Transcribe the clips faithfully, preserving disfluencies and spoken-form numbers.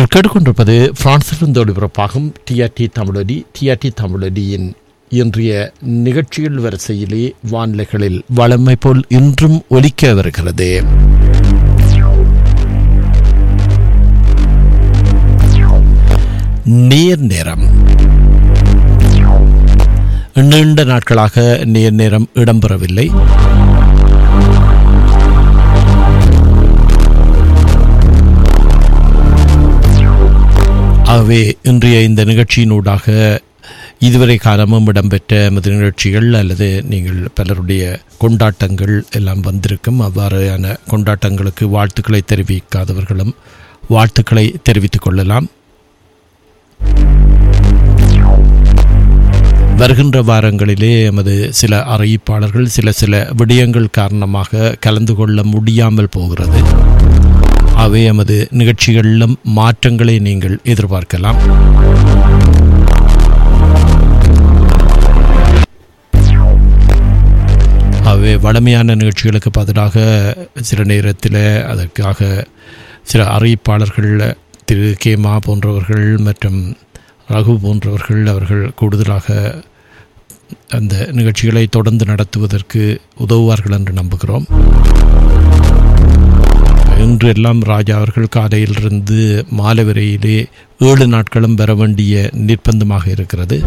நீங்கள் கேட்டுக்கொண்டிருப்பது பிரான்சிலிருந்து ஒளிபரப்பாகும் டிஆர்டி தமிழொலி. டிஆர்டி தமிழொலியின் இன்றைய நிகழ்ச்சிகள் வரிசையிலே வானிலைகளில் வளமை போல் இன்றும் ஒலிக்க வருகிறது. நேர் நேரம். நீண்ட நாட்களாக நேர் நேரம் இடம்பெறவில்லை. ஆகவே இன்றைய இந்த நிகழ்ச்சியினூடாக இதுவரை காலமும் இடம்பெற்ற எமது நிகழ்ச்சிகள் அல்லது நீங்கள் பலருடைய கொண்டாட்டங்கள் எல்லாம் வந்திருக்கும். அவ்வாறான கொண்டாட்டங்களுக்கு வாழ்த்துக்களை தெரிவிக்காதவர்களும் வாழ்த்துக்களை தெரிவித்துக் கொள்ளலாம். வருகின்ற வாரங்களிலே எமது சில அறிவிப்பாளர்கள் சில சில விடயங்கள் காரணமாக கலந்து கொள்ள முடியாமல் போகிறது. அவை எமது நிகழ்ச்சிகளிலும் மாற்றங்களை நீங்கள் எதிர்பார்க்கலாம். அவை வளமையான நிகழ்ச்சிகளுக்கு பதிலாக சில நேரத்தில் அதற்காக சில அறிவிப்பாளர்கள் திரு கேமா போன்றவர்கள் மற்றும் ரகு போன்றவர்கள் அவர்கள் கூடுதலாக அந்த நிகழ்ச்சிகளை தொடர்ந்து நடத்துவதற்கு உதவுவார்கள் என்று நம்புகிறோம். இன்று எல்லாம் ராஜா அவர்கள் காலையிலிருந்து மாலை வரையிலே ஏழு நாட்களும் பெற வேண்டிய நிர்பந்தமாக இருக்கிறது.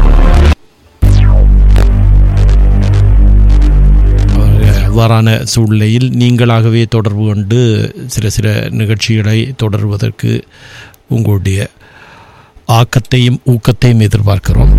அவ்வாறான சூழ்நிலையில் நீங்களாகவே தொடர்பு கொண்டு சில சில நிகழ்ச்சிகளை தொடர்வதற்கு உங்களுடைய ஆக்கத்தையும் ஊக்கத்தையும் எதிர்பார்க்கிறோம்.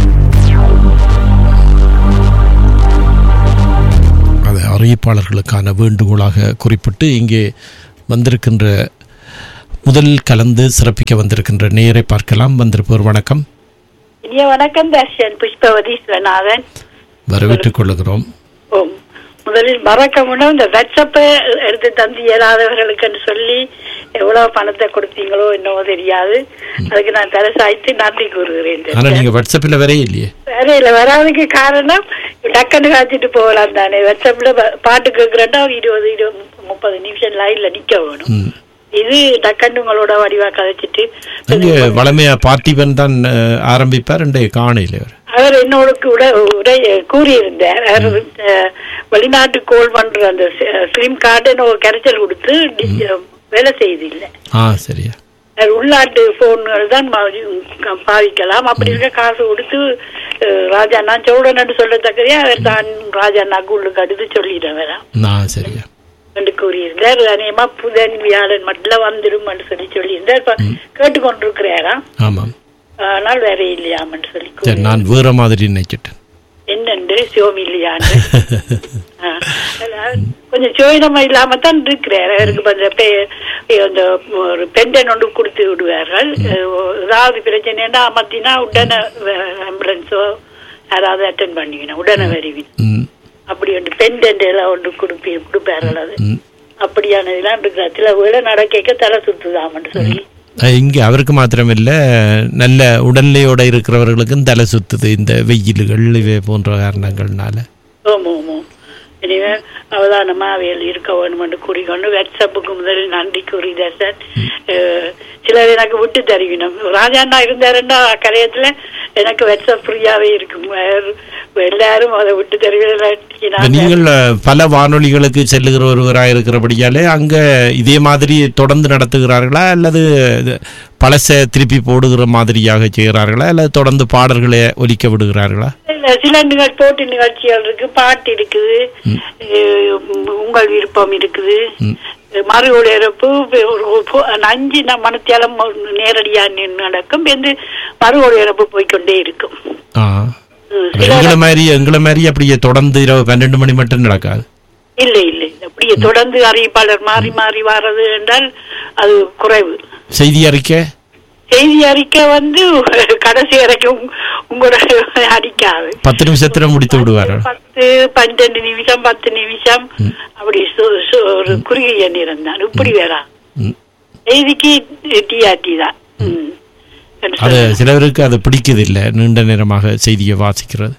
அதை அறிவிப்பாளர்களுக்கான வேண்டுகோளாக குறிப்பிட்டு இங்கே வந்திருக்கின்ற முதல் கலந்து சிறப்பிக்க வந்திருக்கின்ற நேரை பார்க்கலாம். வந்திருப்பவர் வணக்கம். வணக்கம் தர்ஷன். புஷ்பவதி ஸ்வநாதன் வரவேற்றுக் கொள்ளுகிறோம். முதலில் மறக்க முடியும் இந்த வாட்ஸ்அப்பை எடுத்து தந்து இயலாதவர்களுக்கு சொல்லி எவ்வளவு பணத்தை கொடுத்தீங்களோ என்னவோ தெரியாது. அதுக்கு நான் தரசாய்த்து நன்றி கூறுகிறேன். ஆனா நீங்க வாட்ஸ்அப்ல வரே இல்லையே? வேற இல்ல, வராதுக்கு காரணம் டக்குன்னு காய்ச்சிட்டு போகலாம் தானே. வாட்ஸ்அப்ல பாட்டு கேட்கிறேன்னா இருபது இருபது முப்பது நிமிஷம் லைன்ல நிக்க வேணும். இது டக்குன்னு உங்களோட வடிவா கதைச்சிட்டு வளமையா பார்த்திபன் தான் ஆரம்பிப்பார். காணையில அவர் என்னோட கூட உரை கூறியிருந்தார். வெளிநாட்டு கோல் பண்ற அந்த சிம் கார்டு ஒரு கரைச்சல் கொடுத்து வேலை செய்து இல்லை. உள்நாட்டு போன்கள் தான் பாவிக்கலாம். அப்படி இருக்க காசு கொடுத்து ராஜா நான் சோழன் சொல்லத்தக்கதையா அவர் தான் ராஜா நகுலுக்கு அடுத்து சொல்லிடுறேன் சரியா என்று கூறியிருந்தார். அநேகமா புதன் வியாழன் மட்டும் வந்துடும் என்று சொல்லி சொல்லியிருந்தார். கேட்டுக்கொண்டிருக்கிறாரா? ஆமாம். ஆனால் வேற இல்லையாமன்னு சொல்லி நான் வேற மாதிரி நினைச்சிட்டேன். என்னண்டு சிவம் இல்லையான்னு கொஞ்சம் சோயினமா இல்லாம தான் இருக்கிறார். அவருக்கு அந்த ஒரு பெண்டன் ஒன்று கொடுத்து விடுவார்கள். ஏதாவது பிரச்சனைன்னா மத்தினா உடனே ஆம்புலன்ஸோ யாராவது அட்டென்ட் பண்ணிக்கணும், உடனே வருவின் அப்படி ஒன்று பெண்டன் எல்லாம் ஒன்று கொடுப்பி கொடுப்பார்கள். அது அப்படியானதெல்லாம் இருக்கிறார். சில வீட நடக்க தலை சுத்துதாமன்னு சொல்லி இங்கே அவருக்கு மாத்திரமில்ல, நல்ல உடல்நிலையோட இருக்கிறவர்களுக்கும் தலை சுத்துது இந்த வெயில்கள் இவை போன்ற காரணங்கள்னால. ஓமோ ஓமோ இனிமே அவதானமா அவையில் இருக்க வேணும் என்று கூறிக்கொண்டு வாட்ஸ்அப்புக்கு முதலில் நன்றி கூறிதார் சார். சிலர் எனக்கு விட்டு தருவினோம். ராஜாண்ணா இருந்தாருன்னா கரையத்துல எனக்கு வாட்ஸ்அப் ஃப்ரீயாவே இருக்கும். எல்லாரும் அதை விட்டு தருவீங்க. நீங்கள் பல வானொலிகளுக்கு செல்லுகிற ஒருவராக இருக்கிறபடியாலே அங்க இதே மாதிரி தொடர்ந்து நடத்துகிறார்களா அல்லது பழச திருப்பி போடுகிற மாதிரியாக செய்கிறார்களா அல்லது தொடர்ந்து பாடல்களை ஒலிக்க விடுகிறார்களா? சில நிகழ்ச்சி போட்டி நிகழ்ச்சிகள் இருக்கு, பாட்டு இருக்குது, உங்கள் விருப்பம் இருக்குது, மறு ஒளிபரப்பு அஞ்சு மனத்தியாலம் நேரடியா நடக்கும். மறு ஒளிபரப்பு போய்கொண்டே இருக்கும். எங்களை மாதிரி எங்களை மாதிரி அப்படியே தொடர்ந்து இரவு பன்னெண்டு மணி மட்டும் நடக்காது. இல்லை இல்லை, அப்படியே தொடர்ந்து அறிவிப்பாளர் மாறி மாறி வர்றது என்றால் அது குறைவு. செய்தி அறிக்கை செய்தி அறிக்கை வந்து கடைசி வரைக்கும் உங்களோட அடிக்காது. பத்து நிமிஷத்துல முடித்து விடுவாரு. பத்து பன்னெண்டு நிமிஷம் பத்து நிமிஷம் அப்படி ஒரு குறுகிய நேரம் தான். இப்படி வேறா செய்திக்கு டிஆர்டி தான். அது சிலருக்கு அது பிடிக்குது இல்ல, நீண்ட நேரமாக செய்தியை வாசிக்கிறது.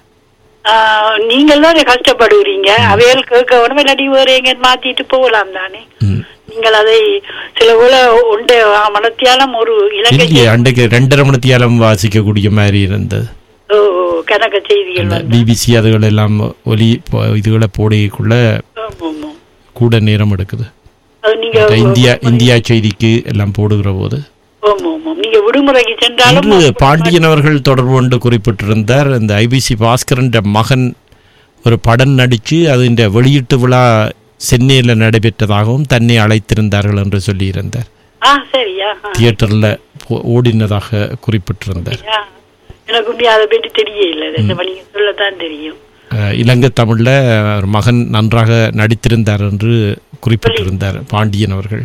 நீங்கள் தான் கஷ்டப்படுவீங்க. அவைகள் கேட்க வேணும், இல்லாட்டி வேற எங்க மாத்திட்டு போகலாம் தானே. நீங்கள் அதை சில போல ஒன்றை மணத்தியாலம் ஒரு இலங்கை அன்றைக்கு ரெண்டரை மணத்தியாலம் வாசிக்கக்கூடிய மாதிரி இருந்தது. கணக்க செய்திகள் பிபிசி அதுகள் எல்லாம் ஒலி இதுகளை போடைக்குள்ள கூட நேரம் எடுக்குது. இந்தியா இந்தியா செய்திக்கு எல்லாம் போடுகிற போது நீங்க விடுமுறைக்கு சென்றாலும் பாண்டியன் அவர்கள் தொடர்பு கொண்டு குறிப்பிட்டிருந்தார். இந்த ஐபிசி பாஸ்கரன் மகன் ஒரு படம் நடிச்சு அது வெளியீட்டு விழா சென்னையில் நடைபெற்றதாகவும் தன்னை அழைத்திருந்தார்கள் என்று சொல்லியிருந்தார். தியேட்டர்ல ஓடினதாக குறிப்பிட்டிருந்தார். எனக்கு அதை பற்றி தெரியல, சொல்லத்தான் தெரியும். இலங்கை தமிழ்ல ஒரு மகன் நன்றாக நடித்திருந்தார் என்று குறிப்பிட்டிருந்தார் பாண்டியன் அவர்கள்.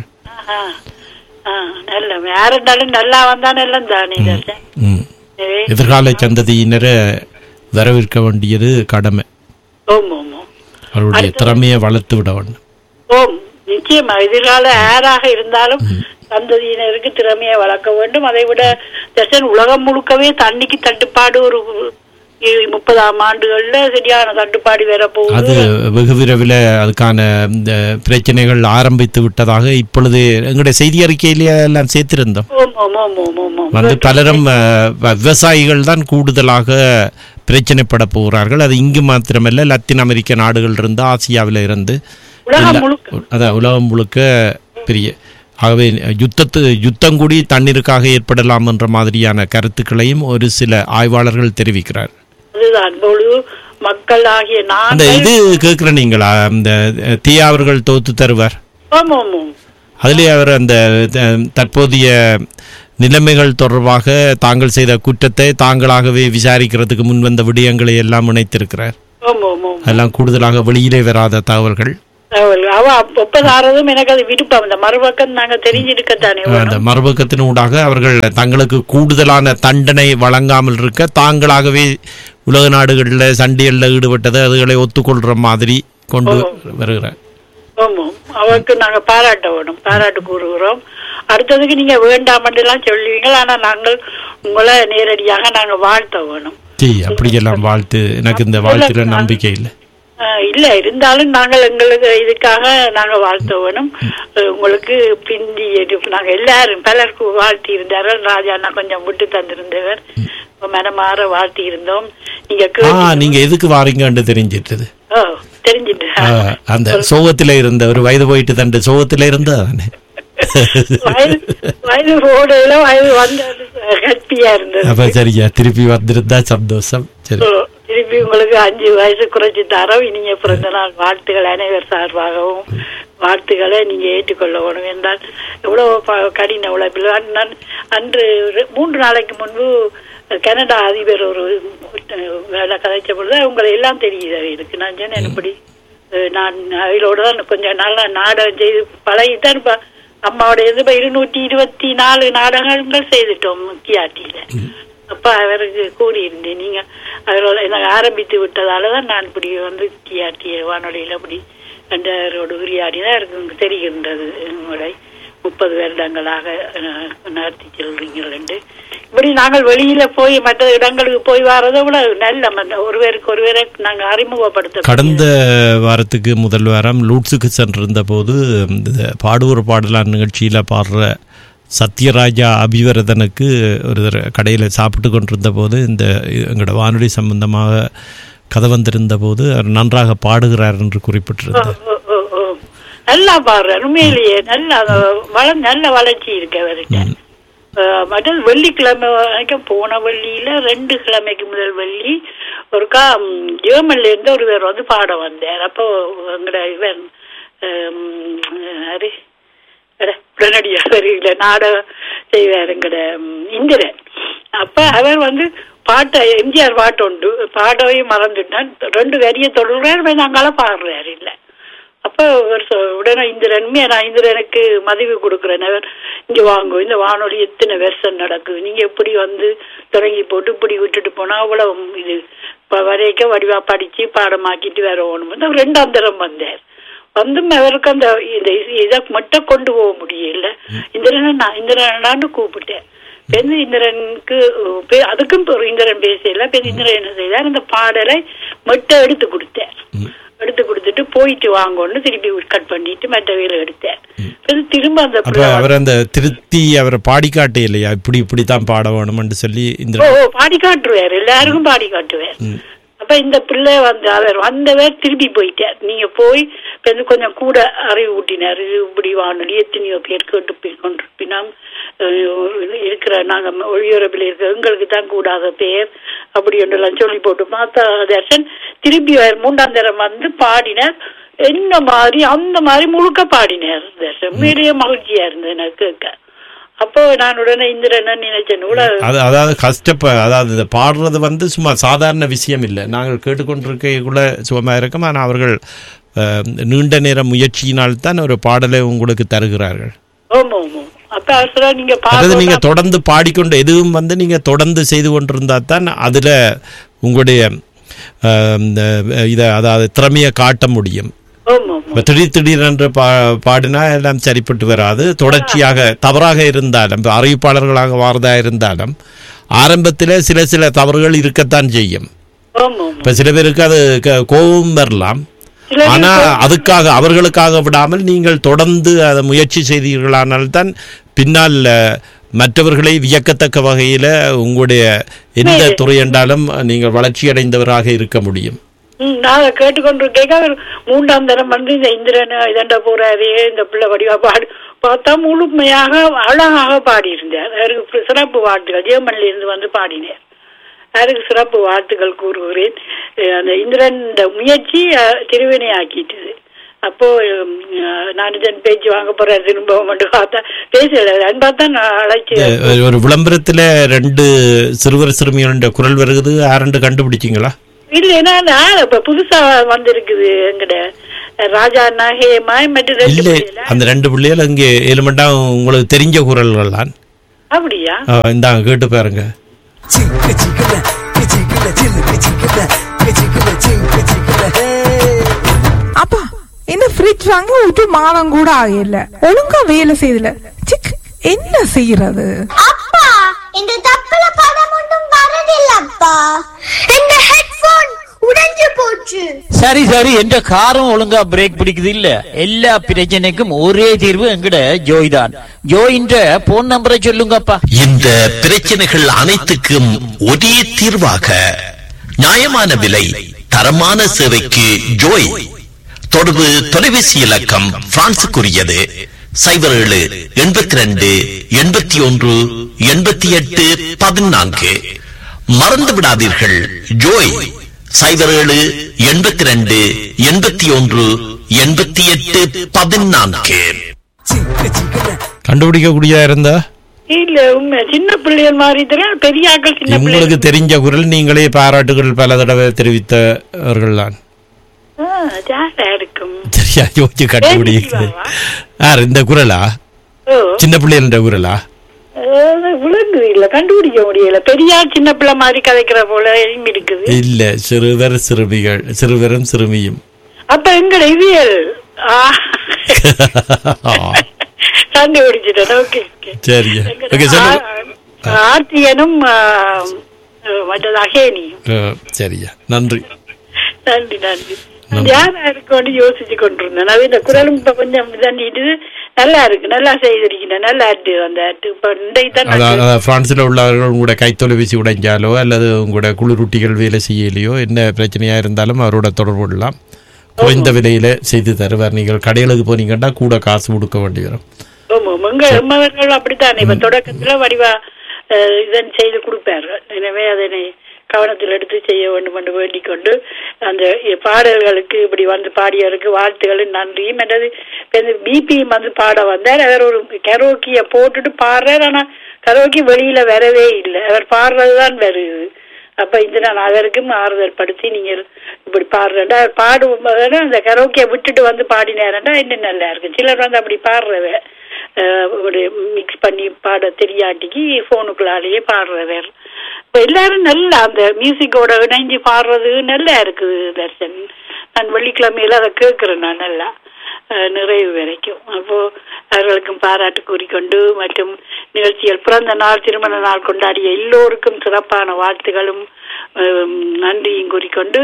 நல்லா வந்தா தானே எதிர்கால சந்ததியினரை வரவேற்க வேண்டியது கடமை. அவருடைய திறமையை வளர்த்து விட வேண்டும். ஓம் நிச்சயமா எதிர்கால யாராக இருந்தாலும் சந்ததியினருக்கு திறமையை வளர்க்க வேண்டும். அதை விட உலகம் முழுக்கவே தண்ணிக்கு தட்டுப்பாடு ஒரு முப்பதாம் ஆண்டுகள்ல சரியான தட்டுப்பாடு வேற போகுது. அது வெகு விரைவில் அதுக்கான பிரச்சனைகள் ஆரம்பித்து விட்டதாக இப்பொழுது எங்களுடைய செய்தி அறிக்கையிலேயே எல்லாம் சேர்த்திருந்தோம். வந்து பலரும் விவசாயிகள் தான் கூடுதலாக பிரச்சனைப்பட போகிறார்கள். அது இங்கு மாத்திரமல்ல, லத்தீன் அமெரிக்க நாடுகள் இருந்து ஆசியாவில் இருந்து அதான் உலகம் முழுக்க பெரிய. ஆகவே யுத்தத்து யுத்தம் கூடி தண்ணீருக்காக ஏற்படலாம் என்ற மாதிரியான கருத்துக்களையும் ஒரு சில ஆய்வாளர்கள் தெரிவிக்கிறார். மக்கள் ஆகிய அந்த இது கேட்கிற நீங்களா இந்த தீயா அவர்கள் தோத்து தருவார், அதிலே அவர் அந்த தற்போதைய நிலைமைகள் தொடர்பாக தாங்கள் செய்த குற்றத்தை தாங்களாகவே விசாரிக்கிறதுக்கு முன்வந்த விடயங்களை எல்லாம் இணைத்திருக்கிறார். அதெல்லாம் கூடுதலாக வெளியிலே வராத தகவல்கள். எனக்கு அது விருப்பம். அந்த மறுபக்கம் நாங்க தெரிஞ்சிருக்கத்தானே, அந்த மறுபக்கத்தின் ஊடாக அவர்கள் தங்களுக்கு கூடுதலான தண்டனை வழங்காமல் இருக்க தாங்களாகவே உலக நாடுகளில் சண்டைகளில் ஈடுபட்டது அதுகளை ஒத்துக்கொள்ற மாதிரி கொண்டு வருகிறார். அவருக்கு நாங்க பாராட்ட வேணும், பாராட்டு கூறுகிறோம். அடுத்ததுக்கு நீங்க வேண்டாம் எல்லாம் சொல்லுவீங்க, ஆனா நாங்கள் உங்களை நேரடியாக நாங்க வாழ்த்த வேணும். அப்படியெல்லாம் வாழ்த்து எனக்கு இந்த வாழ்த்துல நம்பிக்கை இல்லை இல்ல. இருந்தாலும் நாங்கள் எங்களுக்கு இதுக்காக நாங்க வாழ்த்த வேணும். உங்களுக்கு பிந்தி நாங்க எல்லாரும் பலருக்கு வாழ்த்தி இருந்தார்கள். ராஜா அண்ணா கொஞ்சம் விட்டு தந்திருந்தவர், மனமாற வாழ்த்தி இருந்தோம். நீங்க நீங்க எதுக்கு வாரீங்கன்னு தெரிஞ்சிட்டது தெரிஞ்சிட்டு அந்த சோகத்துல இருந்த ஒரு வயது போயிட்டு தண்டு சோகத்துல இருந்தா வயது போடையில வயது வந்து கட்டியா இருந்தது. அப்ப சரியா திருப்பி வந்திருந்தா சந்தோஷம். சரி, திருப்பி உங்களுக்கு அஞ்சு வயசு குறைச்சி தரோம். இனிய பிறந்த நாள் வாழ்த்துக்கள் அனைவர் சார்பாகவும் வாழ்த்துக்களை நீங்க ஏற்றுக்கொள்ள வேணும். என்றால் எவ்வளவு கடின உழைப்பில் அன்று மூன்று நாளைக்கு முன்பு கனடா அதிபர் ஒரு வேலை கதைச்ச பொழுது உங்களை எல்லாம் தெரியுது இருக்கு. நான் சொன்னேன் எப்படி நான் அவளோட தான் கொஞ்சம் நல்லா நாடகம் செய்து பழகித்தான் அம்மாவோட இது இருநூற்றி இருபத்தி நாலு நாடகங்கள் செய்துட்டோம் முக்கியாட்டியில. அப்ப அவருக்கு கூறியிருந்தேன், நீங்க அவரோட எனக்கு ஆரம்பித்து விட்டதாலதான் நான் இப்படி வந்து கியாட்டிய வானொலியில அப்படி ரெண்டரோடு உரையாடிதான் எனக்கு தெரிகின்றது. உங்களுடைய முப்பது வருடங்களாக நடத்தி செல்றீங்கள் என்று. இப்படி நாங்கள் வெளியில போய் மற்ற இடங்களுக்கு போய் வர்றதை விட நல்ல ஒருவருக்கு ஒருவரை நாங்கள் அறிமுகப்படுத்த. கடந்த வாரத்துக்கு முதல் வாரம் லூட்ஸுக்கு சென்றிருந்த போது பாடுவோர் பாடலான் நிகழ்ச்சியில பாடுற சத்யராஜா அபிவரதனுக்கு ஒரு கடையில் சாப்பிட்டு கொண்டிருந்த போது இந்த எங்களோட வானொலி சம்பந்தமாக கதை வந்திருந்த போது அவர் நன்றாக பாடுகிறார் என்று குறிப்பிட்டிருந்தார். நல்லா பாடுறார், உண்மையிலேயே நல்ல வள நல்ல வளர்ச்சி இருக்கு அவர்கிட்ட. முதல் வெள்ளிக்கிழமை வரைக்கும் போன வெள்ளியில ரெண்டு கிழமைக்கு முதல் வெள்ளி ஒருக்கா ஜெர்மன்ல இருந்து ஒரு பேர் வந்து பாட வந்தார். அப்போ எங்கட இவன் அது உடனடியாக நாடகம் செய்வார் எங்கட இந்திரன். அப்ப அவர் வந்து பாட்டை எம்ஜிஆர் பாட்டு உண்டு பாடவையும் மறந்துட்டான். ரெண்டு வரிய தொடர்றாரு, நாங்கள பாடுறாரு இல்ல. அப்ப உடனே இந்திரனுமே நான் இந்திரனுக்கு மதிவு கொடுக்குறேன். இங்க வாங்க, இந்த வானொலி எத்தனை வருஷம் நடக்குது, நீங்க எப்படி வந்து தொடங்கி போட்டு இப்படி விட்டுட்டு போனா அவ்வளவு இது வரைக்க வடிவா படிச்சு பாடமாக்கிட்டு வேற ஓணும். ரெண்டாம் தரம் வந்தார். வந்தும் அவருக்கு அந்த இதை மட்டும் கொண்டு போக முடியல. இந்திரனை நான் இந்திரனான்னு கூப்பிட்டேன். பெண் இந்திரனுக்கு அதுக்கும் இந்திரன் பேசல. பெண் இந்திரன் என்ன செய்தார், அந்த பாடலை மட்டும் எடுத்து கொடுத்தார். எடுத்து கொடுத்துட்டு போயிட்டு வாங்கன்னு திருப்பி கட் பண்ணிட்டு மற்ற வேலை எடுத்தார். திரும்ப அந்த அவர் அந்த திருத்தி அவரை பாடி காட்டு இல்லையா, இப்படி இப்படித்தான் பாட வேணும்னு சொல்லி பாடி காட்டுவார், எல்லாருக்கும் பாடி காட்டுவார். அப்ப இந்த பிள்ளை வந்து அவர் வந்தவர் திருப்பி போயிட்டார். நீங்க போய் கொஞ்சம் கூட அறிவு ஊட்டினார். இப்படி வானொலி எத்தனையோ பேர் கேட்டு கொண்டிருப்பினோம் இருக்கிற நாங்க ஒளியுறப்பில் இருக்கிற எங்களுக்கு தான் கூடாத பேர் அப்படி ஒன்றெல்லாம் சொல்லி போட்டு மாத்தா தர்ஷன் திருப்பி மூன்றாம் தரம் வந்து பாடினார். என்ன மாதிரி அந்த மாதிரி முழுக்க பாடினார் தர்ஷன். உண்மையிலேயே மகிழ்ச்சியா இருந்தது எனக்கு கேட்க. அப்போ நான் உடனே இந்திரன் நினைச்சேன் கூட. அதாவது கஷ்டப்ப அதாவது இதை பாடுறது வந்து சும்மா சாதாரண விஷயம் இல்லை. நாங்கள் கேட்டுக்கொண்டிருக்கக்குள்ள சுகமாக இருக்கும். ஆனால் அவர்கள் நீண்ட நேர முயற்சியினால் தான் ஒரு பாடலை உங்களுக்கு தருகிறார்கள். ஆமா ஆமா. அப்ப நீங்க நீங்க தொடர்ந்து பாடிக்கொண்டு எதுவும் வந்து நீங்க தொடர்ந்து செய்து கொண்டிருந்தா தான் அதுல உங்களுடைய இதை அதாவது திறமையை காட்ட முடியும். திடீர் திடீரென்று பா பாடினா எல்லாம் சரிப்பட்டு வராது. தொடர்ச்சியாக தவறாக இருந்தாலும் அறிவிப்பாளர்களாக வாரதா இருந்தாலும் ஆரம்பத்தில் சில சில தவறுகள் இருக்கத்தான் செய்யும். இப்ப சில பேருக்கு அது கோபம் வரலாம். ஆனா அதுக்காக அவர்களுக்காக விடாமல் நீங்கள் தொடர்ந்து அதை முயற்சி செய்தீர்களானால்தான் பின்னால் மற்றவர்களை வியக்கத்தக்க வகையில உங்களுடைய எந்த துறை என்றாலும் நீங்கள் வளர்ச்சி அடைந்தவராக இருக்க முடியும். நாங்க கேட்டுக்கொண்டிருக்கேங்க மூன்றாம் தரம் வந்து இந்த இந்திரன் இதண்ட போறாரு இந்த பிள்ளை வடிவா பாடு பார்த்தா முழுமையாக அழகாக பாடியிருந்தார். அவருக்கு சிறப்பு வாழ்த்துக்கள். ஜெர்மனில இருந்து வந்து பாடினார். அவருக்கு சிறப்பு வாழ்த்துக்கள் கூறுகிறேன். அந்த இந்திரன் இந்த முயற்சி திருவினை ஆக்கிட்டது. அப்போ நான் இதன் பேச்சு வாங்க போறேன் திரும்ப மட்டும் பார்த்தா பேசல பார்த்தா நான் அழைச்சி ஒரு விளம்பரத்துல ரெண்டு சிறுவர் சிறுமியோட குரல் வருகிறது. யாரெண்டு கண்டுபிடிச்சிங்களா? இல்ல ஏன்னா இப்ப புதுசா வந்திருக்குது எங்கட ராஜா நகேமா மற்ற அந்த ரெண்டு பிள்ளைகள் இங்கே எலிமெண்டா உங்களுக்கு தெரிஞ்ச குரல்கள் தான். அப்படியா? இந்தாங்க கேட்டு பாருங்க. அப்பா இந்த ஃப்ரிட்ஜ் வாங்க ஒரு மாதம் கூட ஆகல, ஒழுங்கா வேலை செய்யல. என்ன செய்யறது? அப்பா இந்த தப்புல படம் ஒன்றும் வரதில்லப்பா. இந்த ஹெட்போன் உடைஞ்சு போச்சு. சரி சரி என்ற காரம் ஒழுங்கா பிரேக் பிடிக்குது இல்ல. எல்லா பிரச்சனைக்கும் ஒரே தீர்வு எங்கட ஜோய் தான். ஜோயின்ற போன் நம்பரை சொல்லுங்கப்பா. இந்த பிரச்சனைகள் அனைத்துக்கும் ஒரே தீர்வாக நியாயமான விலை தரமான சேவைக்கு ஜோய். தொடர்பு தொலைபேசி இலக்கம் பிரான்சுக்குரியது சைபர் ஏழு எண்பத்தி ரெண்டு எண்பத்தி ஒன்று எண்பத்தி எட்டு பதினான்கு. மறந்து விடாதீர்கள் ஜோய் சைபர் ஏழு எண்பத்தி ரெண்டு எண்பத்தி ஒன்று எண்பத்தி எட்டு பதினான்கு. கண்டுபிடிக்கக்கூடியதா இருந்தா இல்ல உண்மை சின்ன பிள்ளைகள் மாதிரி பெரியாக்கள் சின்ன உங்களுக்கு தெரிஞ்ச குரல் நீங்களே பாராட்டுகள் பல தடவை தெரிவித்தவர்கள் தான். சரியா யோசிச்சு கண்டுபிடிக்கிறது. யார் இந்த குரலா? சின்ன பிள்ளைகள் குரலா? விளங்குது இல்ல, கண்டுபிடிக்க முடியல. பெரியார் சின்ன பிள்ளை மாதிரி கதைக்கிற போல இருக்குது. இல்ல சிறுவர் சிறுமிகள், சிறுவரும் சிறுமியும். அப்ப எங்கட இவியல் கண்டுபிடிச்சிட்டேன். ஓகே சரி ஆர்த்தியனும் மற்றது அகேனியும். சரியா நன்றி நன்றி நன்றி. யாரா இருக்கும்னு யோசிச்சு கொண்டிருந்தேன். நான் இந்த குரலும் இப்ப கொஞ்சம் தண்டிட்டு நல்லா இருக்கு, நல்லா செய்திருக்கேன், நல்லா ஆட்டு அந்த ஆட்டு. இப்ப பிரான்ஸ்ல உள்ளவர்கள் உங்களோட கைத்தொலைபேசி உடைஞ்சாலோ அல்லது உங்களோட குளிரூட்டிகள் வேலை செய்யலையோ என்ன பிரச்சனையா இருந்தாலும் அவரோட தொடர்பு கொள்ளலாம். குறைந்த விலையில செய்து தருவார். நீங்கள் கடைகளுக்கு போனீங்கன்னா கூட காசு கொடுக்க வேண்டி வரும். அப்படித்தான் இப்ப தொடக்கத்துல வடிவா இதன் செய்து கொடுப்பார்கள். எனவே அதனை கவனத்தில் எடுத்து செய்ய வேண்டும் என்று வேண்டிக் கொண்டு அந்த பாடல்களுக்கு இப்படி வந்து பாடியவருக்கு வாழ்த்துக்களும் நன்றியும். என்றது பிபியும் வந்து பாட வந்தார். அவர் ஒரு கரோக்கிய போட்டுட்டு பாடுறார். ஆனா கரோக்கி வெளியில வரவே இல்லை, அவர் பாடுறதுதான் வருது. அப்ப இந்த நான் அதற்கும் ஆறுதல் படுத்தி நீங்கள் இப்படி பாடுறேன்டா பாடுவோம் அந்த கரோக்கிய விட்டுட்டு வந்து பாடினாரண்டா இன்னும் நல்லா இருக்கு. சிலர் வந்து அப்படி பாடுறவ மிக்ஸ் பண்ணி பாட தெரியாட்டிக்கு போனுக்குள்ளாலேயே பாடுறவர். இப்ப எல்லாரும் நல்லா அந்த மியூசிக்கோட இணைஞ்சு பாடுறது நல்லா இருக்குது தர்ஷன். நான் வெள்ளிக்கிழமையில அதை கேட்கிறேன். நான் நல்லா நிறைவு வரைக்கும். அப்போ அவர்களுக்கும் பாராட்டு கூறிக்கொண்டு மற்றும் நிகழ்ச்சிகள் பிறந்த நாள் திருமண நாள் கொண்டாடிய எல்லோருக்கும் சிறப்பான வாழ்த்துகளும் நன்றியும் கூறிக்கொண்டு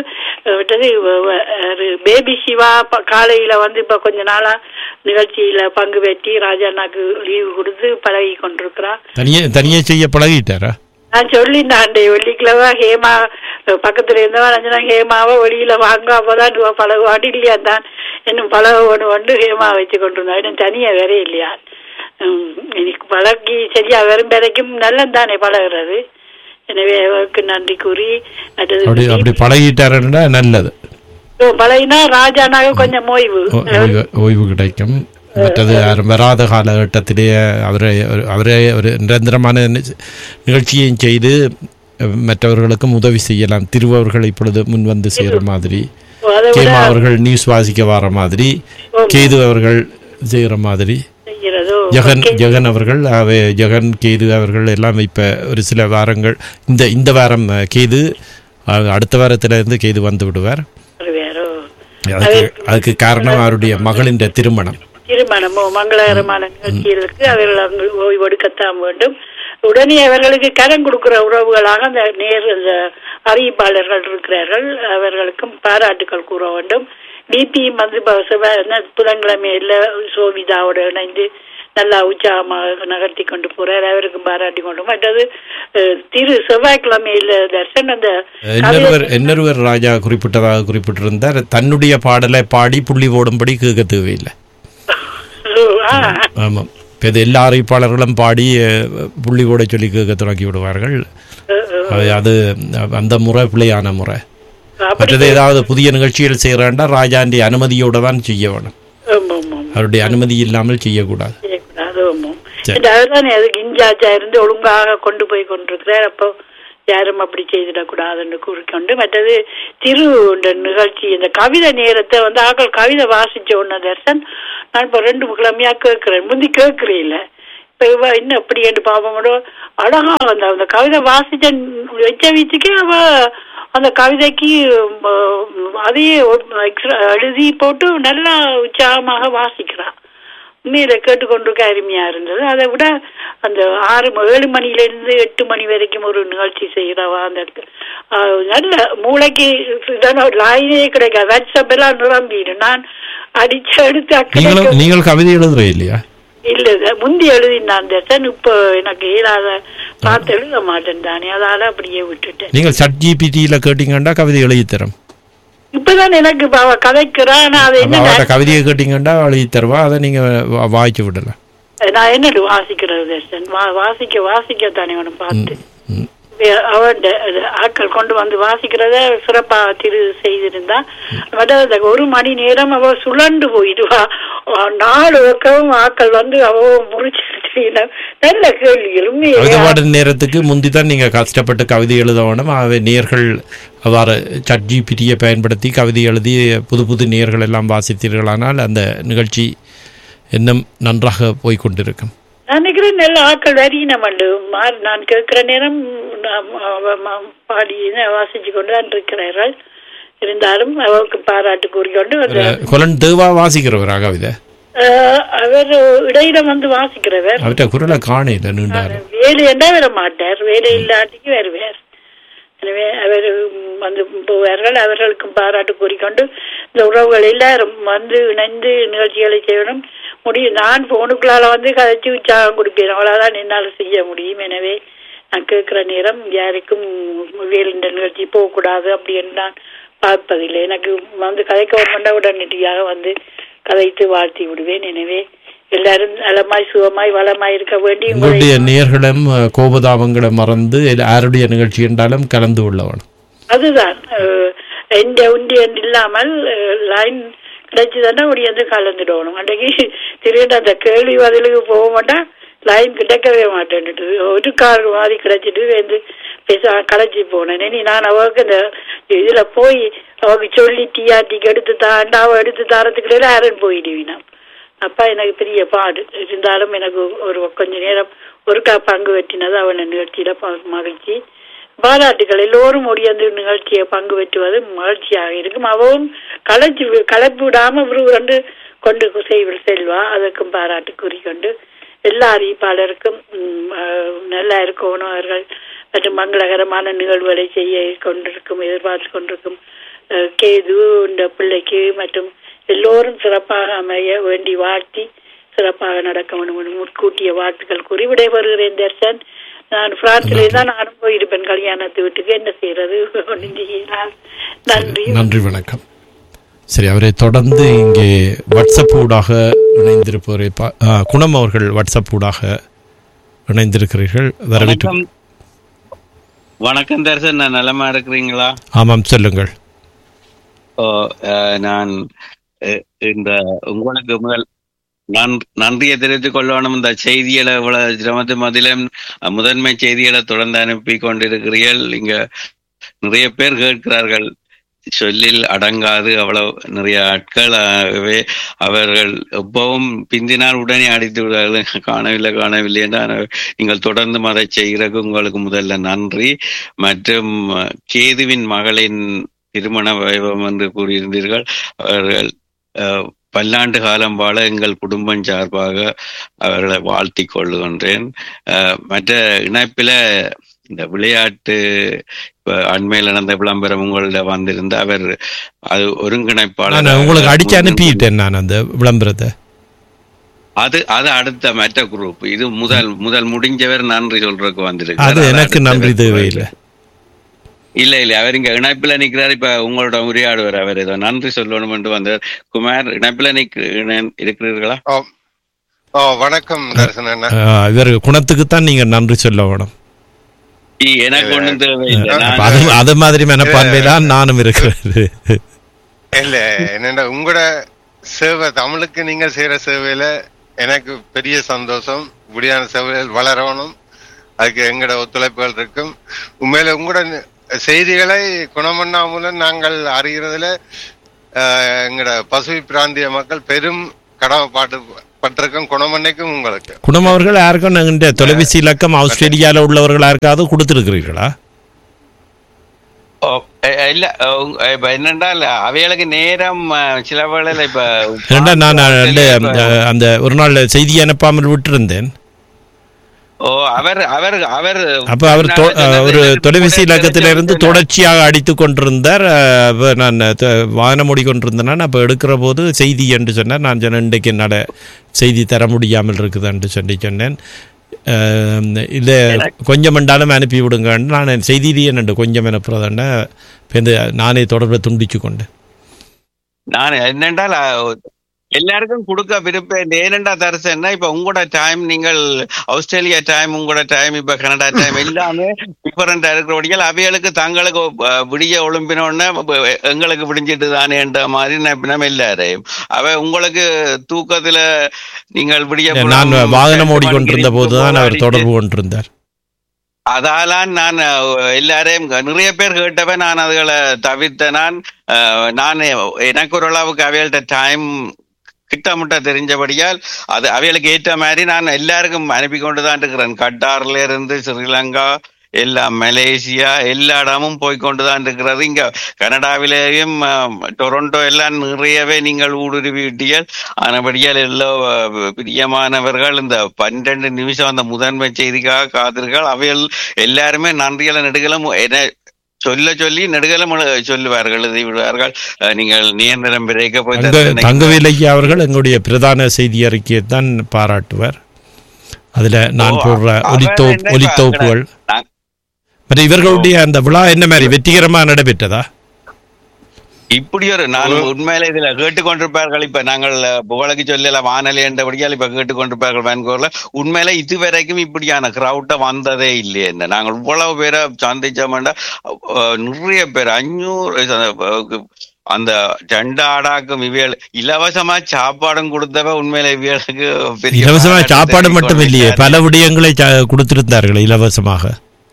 பேபி சிவா காலையில வந்து இப்ப கொஞ்ச நாளா நிகழ்ச்சியில பங்கு பெற்றி ராஜாண்ணாக்கு லீவு கொடுத்து பழகி கொண்டிருக்கிறார். தனியே தனியே செய்ய பழகிட்டாரா? நான் சொல்லி நான் வெள்ளிக்கிழமை ஹேமா பக்கத்துல இருந்தவன் ரஞ்சனா ஹேமாவை வெளியில வாங்க அப்பதான் பழகுவாடு இல்லையா தான் இன்னும் பழக ஒன்று கொண்டு ஹேமா வச்சு கொண்டிருந்தா இன்னும் தனியா வேற இல்லையா. எனக்கு பழகி சரியா வரும் வரைக்கும் நல்லதானே பழகிறது. எனவே அவருக்கு நன்றி கூறி அப்படி பழகிட்டாருன்னா நல்லது. பழகினா ராஜானாக கொஞ்சம் ஓய்வு ஓய்வு கிடைக்கும். மற்றது வராத காலகட்டத்திலேயே அவரை அவரே ஒரு நிரந்தரமான நிகழ்ச்சியையும் செய்து மற்றவர்களுக்கும் உதவி செய்யலாம். திருவவர்கள் இப்பொழுது முன் வந்து செய்கிற மாதிரி, கேமா அவர்கள் நியூஸ் வாசிக்க வர மாதிரி, கேது அவர்கள் செய்கிற மாதிரி, ஜெகன் ஜெகன் அவர்கள் ஜெகன் கேது அவர்கள் எல்லாம் இப்போ ஒரு சில வாரங்கள் இந்த இந்த வாரம் கேது, அடுத்த வாரத்திலிருந்து கேது வந்து விடுவார். அதுக்கு அதுக்கு காரணம் அவருடைய மகளின் திருமணம் திருமணமோ மங்களகரமான நிகழ்ச்சிகளுக்கு அவர்கள் ஓய்வெடுக்கத்தான் வேண்டும். உடனே அவர்களுக்கு கடன் கொடுக்கிற உறவுகளாக அந்த நேர் அந்த அறிவிப்பாளர்கள் இருக்கிறார்கள், அவர்களுக்கும் பாராட்டுக்கள் கூற வேண்டும். பிபியும் வந்து புதன்கிழமையில சோபிதாவோட இணைந்து நல்லா உற்சாகமாக நகர்த்தி கொண்டு போறார், அவருக்கும் பாராட்டி கொண்டு. மற்றது திரு செவ்வாய்க்கிழமையில தர்ஷன் அந்த இன்னொருவர் ராஜா குறிப்பிட்டதாக குறிப்பிட்டிருந்தார், தன்னுடைய பாடலை பாடி புள்ளி போடும்படி கேட்க தேவையில்லை. ஆமாம், இப்போ எல்லா அறிவிப்பாளர்களும் பாடி புள்ளி கூட சொல்லி கேட்க தொடங்கி விடுவார்கள். அது அந்த முறை பிள்ளையான முறை. மற்றது ஏதாவது புதிய நிகழ்ச்சிகள் செய்யறாண்டா ராஜாண்டி அனுமதியோட தான் செய்ய வேணும், அவருடைய அனுமதி இல்லாமல் செய்யக்கூடாது. அதுக்கு இன்சார்ஜா இருந்து ஒழுங்காக கொண்டு போய் கொண்டிருக்கிறார். அப்போ யாரும் அப்படி செய்திடக்கூடாதுன்னு கூறிக்கொண்டு, மற்றது திரு நிகழ்ச்சி இந்த கவிதை நேரத்தை வந்து ஆக்கள் கவிதை வாசிச்ச ஒன்னு தர்சன் நான் இப்ப ரெண்டு கிழமையா கேட்கிறேன், முந்தி கேட்கிறேன் இல்ல இப்ப இவ இன்னும் எப்படி என்று பாப்போட அழகா அந்த அந்த கவிதை வாசிச்ச வச்ச வீச்சுக்கே அவ அந்த கவிதைக்கு அதையே எழுதி போட்டு நல்லா உற்சாகமாக வாசிக்கிறான். உண்மையில கேட்டுக்கொண்டிருக்க அருமையா இருந்தது. அதை விட அந்த ஆறு ஏழு மணில இருந்து எட்டு மணி வரைக்கும் ஒரு நிகழ்ச்சி செய்யறவா அந்த நல்ல மூளைக்கு லாயினே கிடைக்காது. வாட்ஸ்அப் எல்லாம் நிரம்பிடும். நான் அடிச்சு எடுத்து நீங்கள் கவிதை எழுதுற இல்லையா? இல்ல முந்தி எழுதினான் தர்சன், இப்ப எனக்கு இயலாத பார்த்து எழுத மாட்டேன் தானே, அதால அப்படியே விட்டுட்டேன். நீங்கள் சட் ஜிபிடியில கேட்டீங்கன்னா கவிதை எழுதி தரும். இப்பதான் எனக்கு கதைக்கிறான், கவிதையை கேட்டீங்கன்னா எழுதி தருவா, அதை நீங்க வாய்ச்சி விடலாம். நான் என்னடு வாசிக்கிறது தர்சன், வாசிக்க வாசிக்க தானே அவனை பார்த்து அவன் ஆட்கள் கொண்டு வந்து வாசிக்கிறத சிறப்பா திரு செய்திருந்தா ஒரு மணி நேரம் அவ சுழண்டு போயிடுவா. நாலு பக்கமும் ஆட்கள் வந்து அவ முறிச்சு நல்ல கேள்விகள். நேரத்துக்கு முந்திதான் நீங்க கஷ்டப்பட்டு கவிதை எழுத வேணும். அவை நேர்கள் அவ்வாறு சட் ஜிபிடியை பயன்படுத்தி கவிதை எழுதி புது புது நேர்கள் எல்லாம் வாசித்தீர்களானால் அந்த நிகழ்ச்சி இன்னும் நன்றாக போய்கொண்டிருக்கும். நான் நினைக்கிறேன் நல்ல ஆட்கள் வரியினம் அண்டு நான் கேட்கிற நேரம் பாடி வாசிச்சு கொண்டு தான் இருக்கிறார்கள். இருந்தாலும் அவருக்கு பாராட்டு கூறிக்கொண்டு தேவா வாசிக்கிறவராக கவிதை அவர் இடையில வந்து வாசிக்கிறவர். அவர்கிட்ட குரலை காணையில நின்றார். வேலை என்ன வர மாட்டார், வேலை இல்லாட்டிக்கு வருவார். எனவே அவர் வந்து போவார்கள். அவர்களுக்கும் பாராட்டு கூறிக்கொண்டு இந்த உறவுகள் எல்லாரும் வந்து இணைந்து நிகழ்ச்சிகளை செய்யணும் முடியும். நான் போனுக்குள்ளால வந்து கதைச்சு உற்சாகம் கொடுப்பேன், அவ்வளவுதான் என்னால் செய்ய முடியும். எனவே நான் கேட்கிற நேரம் யாருக்கும் வேலை நிகழ்ச்சி போகக்கூடாது அப்படின்னு நான் பார்ப்பதில்லை. எனக்கு வந்து கதைக்க வேண்டாம், உடனடியாக வந்து கதைத்து வாழ்த்தி விடுவேன். எனவே எல்லாரும் நலமாய் சுகமாய் வளமாய் இருக்க வேண்டி உங்களுடைய நேர்களும் கோபதாபங்களை மறந்து யாருடைய நிகழ்ச்சி என்றாலும் கலந்து கொள்ளவன். அதுதான் எந்த உண்டியன் இல்லாமல் லைன் கிடைச்சதுன்னா உடையந்து கலந்துடணும். அன்றைக்கு திடீர்னு அந்த கேள்வி பதிலுக்கு போக மாட்டேன், லைன் கிடைக்கவே மாட்டேன்ட்டு ஒரு கார் மாதிரி கிடைச்சிட்டு வந்து பேச களைச்சி போனேன். இனி நான் அவருக்கு இந்த இதுல போய் அவருக்கு சொல்லி டிஆர்டிக்கு எடுத்து தாண்டா அவ எடுத்து தாரத்துக்குள்ள யாரும் போயிடுவீனா. அப்பா எனக்கு பெரிய பாடு இருந்தாலும் எனக்கு ஒரு கொஞ்ச நேரம் ஒருக்கா பங்கு வெட்டினது அவன் நிகழ்ச்சியில மகிழ்ச்சி. பாராட்டுகள் எல்லோரும் முடியாது நிகழ்ச்சியை பங்கு பெற்றுவது மகிழ்ச்சியாக இருக்கும். அவவும் களைச்சி களைப்பு விடாம ரெண்டு கொண்டு செய்வல் செல்வா, அதற்கும் பாராட்டு கூறிக்கொண்டு எல்லா அறிவிப்பாளருக்கும் நல்லா இருக்கணும் அவர்கள் மற்றும் மங்களகரமான நிகழ்வுகளை செய்ய கொண்டிருக்கும் எதிர்பார்த்து கொண்டிருக்கும் கேது இந்த பிள்ளைக்கு மற்றும் எல்லோரும் சிறப்பாக அமைய வேண்டி வாழ்த்தி சிறப்பாக நடக்க வேண்டும் முன்கூட்டிய வாழ்த்துக்கள் கூறி விடைபெறுகிறேன் தர்ஷன். நான் பிரான்சிலே தான் நானும் போயிருப்பேன் கல்யாணத்தை வீட்டுக்கு, என்ன செய்யறது? நன்றி நன்றி, வணக்கம். சரி, அவரை தொடர்ந்து இங்கே வாட்ஸ்அப் ஊடாக இணைந்திருப்பவரை குணம் அவர்கள் வாட்ஸ்அப் ஊடாக இணைந்திருக்கிறீர்கள், வரவேற்று. வணக்கம் தர்சன், நான் நலமா இருக்கிறீங்களா? ஆமாம், சொல்லுங்கள். நான் இந்த உங்களுக்கு முதல் நன்றியை தெரிவித்துக் கொள்ளணும். இந்த செய்திகளை இவ்வளவு சிரமத்து மதிலும் முதன்மை செய்திகளை தொடர்ந்து அனுப்பி கொண்டிருக்கிறீர்கள். இங்க நிறைய பேர் கேட்கிறார்கள், சொல்லில் அடங்காது அவ்வளவு நிறைய ஆட்கள். அவர்கள் எப்பவும் பிந்தினால் உடனே அடித்து விடுவார்கள், காணவில்லை காணவில்லை என்றால் நீங்கள் தொடர்ந்து அதை செய்கிறதுக்கு உங்களுக்கு முதல்ல நன்றி. மற்றும் கேதுவின் மகளின் திருமண வைபவம் என்று கூறியிருந்தீர்கள். அவர்கள் பல்லாண்டு காலம் வாழ எங்கள் குடும்பம் சார்பாக அவர்களை வாழ்த்தி கொள்ளுகின்றேன். மற்ற இணைப்பில இந்த விளையாட்டு அண்மையில் நடந்த விளம்பரம் உங்கள வந்திருந்த அவர் அது ஒருங்கிணைப்பாளர் உங்களுக்கு அடிச்சு அனுப்பிட்டேன் நான் அந்த விளம்பரத்தை. அது அது அடுத்த மற்ற குரூப். இது முதல் முதல் முடிஞ்சவர் நன்றி சொல்றதுக்கு வந்திருக்கு. அது எனக்கு நன்றி தேவையில்லை. இல்ல இல்ல அவர் இங்க இணைப்புல நிக்கிறார். இப்ப உங்களோட உரையாடுவார். அவர் ஏதோ நன்றி சொல்லணும் என்று வந்தார். குமார், இணைப்புல இருக்கிறீர்களா? ஓ, வணக்கம் தர்சன். இவர் குணத்துக்கு தான் நீங்க நன்றி சொல்ல வேணும். எனக்கு ஒண்ணும் தேவையில்லை. அது மாதிரி மனப்பான்மைதான் நானும் இருக்கிறது. இல்ல என்னென்ன உங்களோட சேவை தமிழுக்கு நீங்க செய்யற சேவையில எனக்கு பெரிய சந்தோஷம். இப்படியான சேவைகள் வளரணும், அதுக்கு எங்களோட ஒத்துழைப்புகள் இருக்கும். உண்மையில உங்களோட செய்திகளை குணமண்ணா மூலம் நாங்கள் அறிகிறதுல எங்களோட பசுமை பிராந்திய மக்கள் பெரும் கடமைப்பாட்டு பட்டிருக்கும். குணமண்ணைக்கும் உங்களுக்கு குணம் அவர்கள் யாருக்கும் இந்த தொலைபேசி இலக்கம் ஆஸ்திரேலியாவில் உள்ளவர்கள் யாருக்காவது கொடுத்திருக்கிறீர்களா? இல்ல, என்னென்றால் அவைகளுக்கு நேரம் சில வேளையில இப்ப நான் அந்த ஒரு நாள் செய்தி அனுப்பாமல் விட்டிருந்தேன். ஓ, அவர் அவர் அவர் அப்ப அவர் ஒரு தொலைபேசி இலக்கத்திலிருந்து தொடர்ச்சியாக அடித்து கொண்டிருந்தார். நான் வாகனம் ஓடிக்கொண்டிருந்தேன். அப்ப எடுக்கிற போது செய்தி என்று சொன்னார். நான் சொன்னேன், இன்றைக்கு நட செய்தி தர முடியாமல் இருக்குது என்று சொல்லி சொன்னேன். இல்லை, கொஞ்சம் என்றாலும் அனுப்பி விடுங்கன்னு நான் செய்தியிலேயே நண்டு கொஞ்சம் அனுப்புறதான நானே தொடர்பை துண்டிச்சு கொண்டேன். நான் என்னென்றால் எல்லாருக்கும் கொடுக்க விருப்பம் ஏனெண்டா தரசன்னா இப்ப உங்களோட டைம், நீங்கள் ஆஸ்திரேலியா டைம், உங்களோட டைம், இப்ப கனடா டைம் எல்லாமே டிஃபரெண்டா இருக்கிறபடியால் அவைகளுக்கு தங்களுக்கு விடிய ஒழும்பினோடனே எங்களுக்கு விடிஞ்சிட்டு தானே என்ற மாதிரி நம்ம எல்லாரையும் அவ உங்களுக்கு தூக்கத்துல நீங்கள் விடிய நான் வாகனம் ஓடிக்கொண்டிருந்த போதுதான் அவர் தொடர்பு கொண்டிருந்தார். அதாலாம் நான் எல்லாரையும் நிறைய பேர் கேட்டவன் நான் அதுகளை தவிர்த்த. நான் நான் எனக்கு ஓரளவுக்கு அவைகள்ட்ட டைம் கிட்டமுட்ட தெரிஞ்சபடியால் அது அவைகளுக்கு ஏற்ற மாதிரி நான் எல்லாருக்கும் அனுப்பி கொண்டுதான் இருக்கிறேன். கட்டார்ல இருந்து ஸ்ரீலங்கா எல்லாம் மலேசியா எல்லா இடமும் போய்கொண்டுதான் இருக்கிறது. இங்க கனடாவிலேயும் டொரண்டோ எல்லாம் நிறையவே நீங்கள் ஊடுருவிட்டீர்கள். ஆனபடியால் எல்லோ பிரியமானவர்கள் இந்த பன்னிரண்டு நிமிஷம் அந்த முதன்மை செய்திக்காக காத்திருக்கள். அவைகள் எல்லாருமே நன்றிகளை நெடுகளும் என்ன சொல்ல சொல்லி நெடுகலம் சொல்லுவார்கள், எழுதி விடுவார்கள். நீங்கள் நியந்திரம் விரைக்க போய் தங்கவேலையா அவர்கள் எங்களுடைய பிரதான செய்தி அறிக்கையை தான் பாராட்டுவார். அதுல நான் போடுற ஒலித்தோ ஒலித்தோப்புகள் மற்ற இவர்களுடைய அந்த விழா என்ன மாதிரி வெற்றிகரமா நடைபெற்றதா? இப்படி ஒரு நான் உண்மையில இதுல கேட்டுக்கொண்டிருப்பார்கள். இப்ப நாங்கள் புகழக்கு சொல்லல வானொலி என்றபடியால் இப்ப கேட்டுக்கொண்டிருப்பார்கள் வேன்கூர்ல. உண்மையில இதுவரைக்கும் இப்படியான கிரௌட்ட வந்ததே இல்லை. என்ன நாங்கள் இவ்வளவு பேரை சந்திச்சோம்னா நிறைய பேர் அஞ்சூறு அந்த ரெண்டு ஆடாக்கும் இவியல் இலவசமா சாப்பாடும் கொடுத்தவ உண்மையில இவியலுக்கு இலவசமா சாப்பாடு மட்டும் இல்லையே, பல விடயங்களை கொடுத்திருந்தார்கள் இலவசமாக.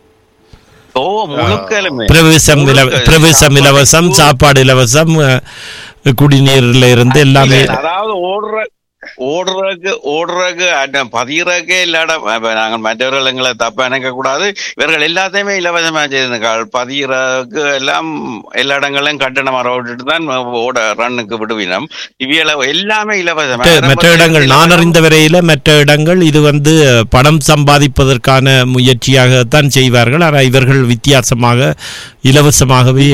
பிரவேசம் பிரவேசம் இலவசம், சாப்பாடு இலவசம், குடிநீர்ல இருந்து எல்லாமே. அதாவது ஓடுற ஓடுறதுக்கு ஓடுறதுக்கு பதிகிறதுக்கே இல்லாட நாங்கள் மற்றவர்கள் எங்களை தப்ப நினைக்க கூடாது. இவர்கள் எல்லாத்தையுமே இலவசமா செய்திருக்காள். பதிகிறதுக்கு எல்லாம் எல்லா இடங்களையும் கட்டணம் வர விட்டுட்டு தான் ஓட ரன்னுக்கு விடுவினம். இவையில எல்லாமே இலவசம். மற்ற இடங்கள் நான் அறிந்த வரையில மற்ற இடங்கள் இது வந்து பணம் சம்பாதிப்பதற்கான முயற்சியாகத்தான் செய்வார்கள். ஆனால் இவர்கள் வித்தியாசமாக இலவசமாகவே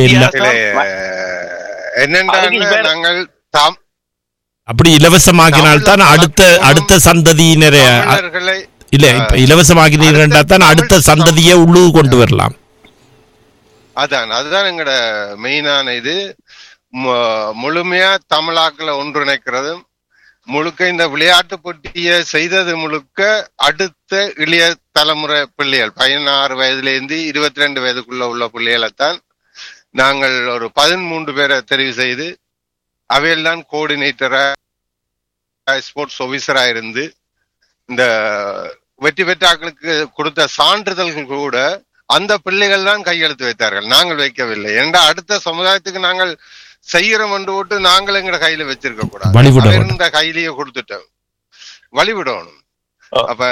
என்னென்ன நாங்கள் தாம் அப்படி இலவசமாக்கினால்தான் அடுத்த அடுத்த சந்ததியினரை இல்ல இப்ப இலவசமாக்கினீர்கள் தான் அடுத்த சந்ததியை உள்ளூர் கொண்டு வரலாம். அதான் அதுதான் எங்களோட மெயினான இது. முழுமையா தமிழாக்களை ஒன்றிணைக்கிறதும் முழுக்க இந்த விளையாட்டு போட்டியை செய்தது முழுக்க அடுத்த இளைய தலைமுறை பிள்ளைகள் பதினாறு வயதுல இருந்து இருபத்தி ரெண்டு வயதுக்குள்ள உள்ள பிள்ளைகளைத்தான் நாங்கள் ஒரு பதிமூன்று பேரை தெரிவு செய்து அவையெல்லாம் கோஆர்டினேட்டரா ஸ்போர்ட்ஸ் ஆபீசரா இருந்து இந்த வெற்றி பெற்றாக்களுக்கு கொடுத்த சான்றிதழ்கள் கூட அந்த பிள்ளைகள் தான் கையெழுத்து வைத்தார்கள், நாங்கள் வைக்கவில்லை. ஏன்னா அடுத்த சமுதாயத்துக்கு நாங்கள் செய்யறோம் என்று போட்டு நாங்கள் எங்கட கையில வச்சிருக்க கூடாது. இந்த கையிலேயே கொடுத்துட்டோம், வழிவிடணும். அப்ப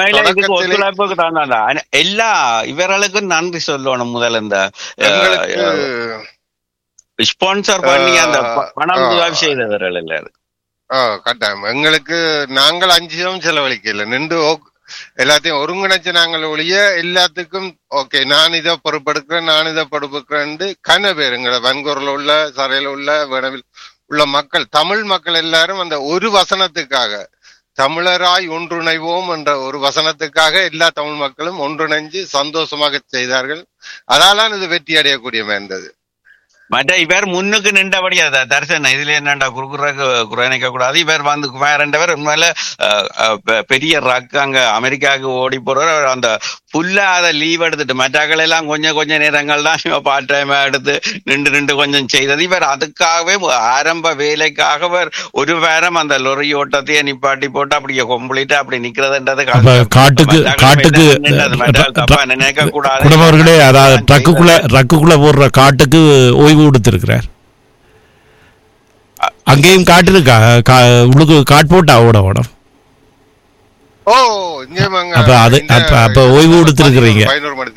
எல்லா இவர்களுக்கும் நன்றி சொல்லணும். முதல்ல இந்த ஸ்பான்சர் பண்ணி அந்த பணம் உதவி செய்தவர்கள் எல்லாரும் கட்டாயம் எங்களுக்கு நாங்கள் அஞ்சும் செலவழிக்கல நின்று எல்லாத்தையும் ஒருங்கிணைச்சு நாங்கள் ஒழிய எல்லாத்துக்கும் ஓகே நான் இதை பொறுப்பெடுக்கிறேன் நான் இதை பொறுப்பெடுக்கிறேன் கன பேர் எங்களை வன்கூர்ல உள்ள சரையில உள்ள வேணவில் உள்ள மக்கள் தமிழ் மக்கள் எல்லாரும் அந்த ஒரு வசனத்துக்காக தமிழராய் ஒன்றிணைவோம் என்ற ஒரு வசனத்துக்காக எல்லா தமிழ் மக்களும் ஒன்றிணைஞ்சு சந்தோஷமாக செய்தார்கள். அதால இது வெற்றி அடையக்கூடிய மேந்தது. மற்ற இவர் முன்னுக்கு நின்றபடியா தரிசனம் இதுல என்னண்டா குறுக்குறக்கு குறைக்க கூடாது. இவர் வந்து குமாரண்டவர் உண்மையில பெரிய ரக் அங்க அமெரிக்காவுக்கு ஓடி போறவர். அந்த ஃபுல்லா அதை லீவ் எடுத்துட்டு மற்றாக்கள் எல்லாம் கொஞ்சம் கொஞ்சம் நேரங்கள் தான் இவன் பார்ட் டைமா எடுத்து நின்று நின்று கொஞ்சம் செய்தது. இவர் அதுக்காகவே ஆரம்ப வேலைக்காக இவர் ஒரு வாரம் அந்த லொரி ஓட்டத்தையே நிப்பாட்டி போட்டு அப்படியே கொம்பளிட்டு அப்படி நிக்கிறதுன்றது காட்டுக்கு காட்டுக்கு நினைக்க கூடாது. குடும்பங்களே அதாவது ட்ரக்குக்குள்ள ட்ரக்குக்குள்ள போடுற காட்டுக்கு ஓய்வு கொடுத்திருக்கிறார். அங்கேயும் காட்டு இருக்கா? உள்ளுக்கு காட் போட்டா ஓட ஓடம். ஓ அப்ப அது அப்ப அப்ப ஓய்வு கொடுத்திருக்கிறீங்க.